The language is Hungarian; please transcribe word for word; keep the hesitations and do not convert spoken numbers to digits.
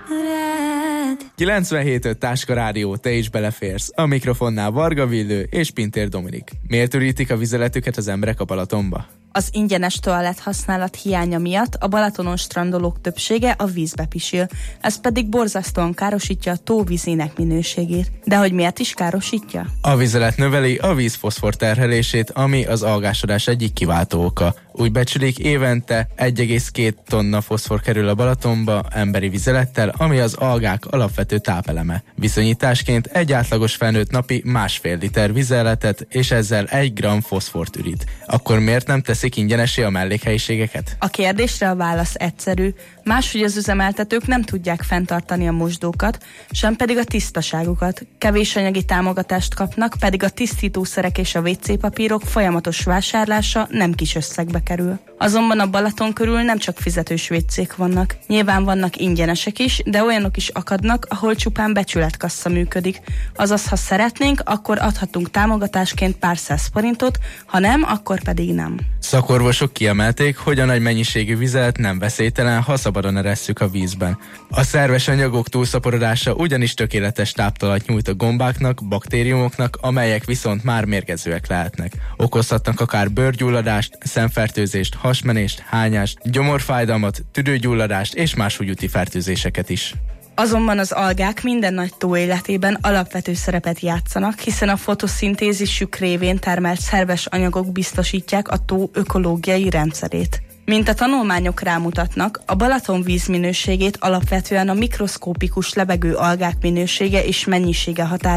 kilencvenhét öt Táska Rádió, te is beleférsz. A mikrofonnál Varga Villő és Pintér Dominik. Miért ürítik a vizeletüket az emberek a Balatonba? Az ingyenes toalett használat hiánya miatt a Balatonon strandolók többsége a vízbe pisil, ez pedig borzasztóan károsítja a tó vízének minőségét. De hogy miért is károsítja? A vizelet növeli a víz foszfor terhelését, ami az algásodás egyik kiváltó oka. Úgy becsülik, évente egy egész két tonna foszfor kerül a Balatonba emberi vizelettel, ami az algák alapvető tápeleme. Viszonyításként egy átlagos felnőtt napi másfél liter vizeletet, és ezzel egy gram foszfort ürít. Akkor miért nem teszik ingyenessé a mellékhelyiségeket? A kérdésre a válasz egyszerű. Máshogy az üzemeltetők nem tudják fenntartani a mosdókat, sem pedig a tisztaságukat. Kevés anyagi támogatást kapnak, pedig a tisztítószerek és a vé cé papírok folyamatos vásárlása nem kis összegbe kerül. Azonban a Balaton körül nem csak fizetős vécék vannak. Nyilván vannak ingyenesek is, de olyanok is akadnak, ahol csupán becsületkassa működik. Azaz, ha szeretnénk, akkor adhatunk támogatásként pár száz forintot, ha nem, akkor pedig nem. Szakorvosok kiemelték, hogy a nagy mennyiségű vizet nem veszélytelen, ha szabadon eresszük a vízben. A szerves anyagok túlszaporodása ugyanis tökéletes táptalat nyújt a gombáknak, baktériumoknak, amelyek viszont már mérgezőek lehetnek. Okozhatnak akár bőrgyulladást, szemfertőzést, hasmenést, hányást, gyomorfájdalmat, tüdőgyulladást és más húgyúti fertőzéseket is. Azonban az algák minden nagy tó életében alapvető szerepet játszanak, hiszen a fotoszintézisük révén termelt szerves anyagok biztosítják a tó ökológiai rendszerét. Mint a tanulmányok rámutatnak, a Balaton vízminőségét alapvetően a mikroszkópikus lebegő algák minősége és mennyisége határozza